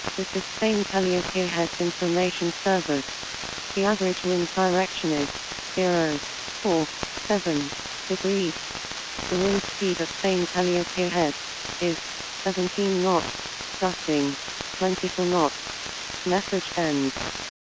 This is Spain Calliope Head Information Service. The average wind direction is 047 degrees. The wind speed at Spain Calliope Head is 17 knots, gusting 24 knots. Message ends.